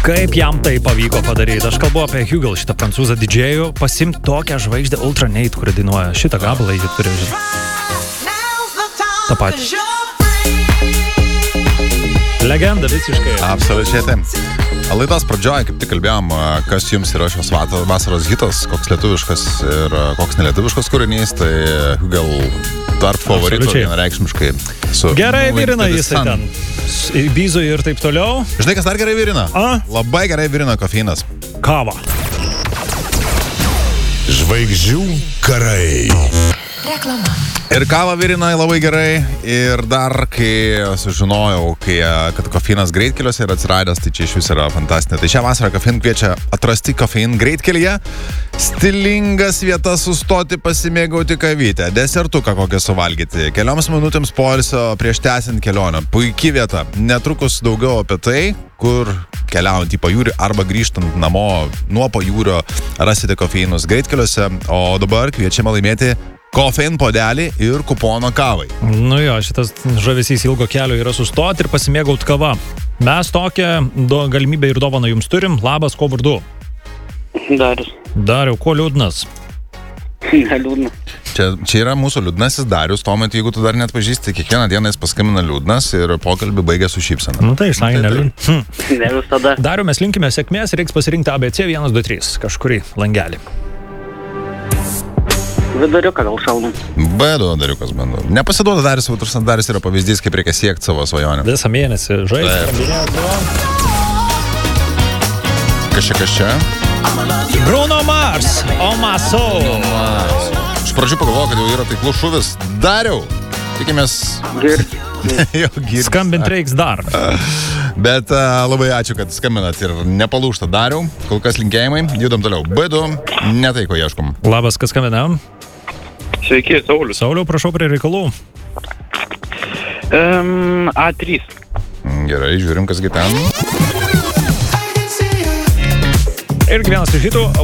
Kaip jam tai pavyko padaryti? Aš kalbu apie Hugel, šitą prancūzą didžėjų, pasimti tokią žvaigždę Ultra Nate, kuri dainuoja šitą gabalą, jį turi tą patį. Legenda visiškai. Absoliučiai taip. Laidos pradžioje, kaip tik kalbėjom, kas jums yra šios vasaros hitas, koks lietuviškas ir koks nelietuviškas kūrinys, tai Hugel tarp favoritų vienareikšmiškai su... Gerai virina jisai ten. Bizui ir taip toliau. Žinai, kas dar gerai virina? Labai gerai virina kofeinas. Kava. Žvaigždžių karai. Reklama. Ir kava virina labai gerai. Ir dar, kai sužinojau, kad kofeinas greitkeliuose yra atsiradęs, tai čia iš vis yra fantastinė. Tai šią vasarą Kofein kviečia atrasti kofein greitkelyje, stilingas vietas sustoti, pasimėgauti kavytę, desertuką kokią suvalgyti, kelioms minutėms poilsio prieš tęsiant kelionę. Puikia vieta. Netrukus daugiau apie tai, kur keliaujant į pajūrį arba grįžtant namo nuo pajūrio rasite kofeinus greitkeliuose, o dabar kviečiame laimėti Kofein podelį ir kuponą kavai. Nu jo, šitas žavesys ilgo kelio yra sustoti ir pasimėgauti kava. Mes tokią galimybę ir dovaną jums turim. Labas, ko vardu? Darius. Dariau, ko liūdnas? Neliūdnas. Čia yra mūsų liūdnasis Darius, tuomet, jeigu tu dar net pažįsti, kiekvieną dieną jis paskambina liūdnas ir pokalbį baigia su šypsena. Nu tai, sakė, neliūdnas. Ne visada. Dariu, mes linkime sėkmės, reiks pasirinkti ABC 1, 2, 3, kažkurį langelį. Viduriuką gal šaunam. B2 dariukas bandu. Nepasiduoda Darius, Darius yra pavyzdys, kaip reikia siekti savo svajonę. Visą mėnesį žaisti. Kas čia? Bruno Mars, Oh My Soul. Iš pradžių pagalvojau, kad jau yra taiklus šuvis. Dariau, tikimės... Skambint reiks dar. Bet labai ačiū, kad skambinat ir nepalūžta Dariau. Kol kas linkėjimai, judam toliau. B2, ne tai, ko ieškom. Labas, kas skambina? Sveiki, Saulius. Sauliau, prašau prie reikalų. A3. Gerai, žiūrim, kasgi ten. Ir vienas iš hitų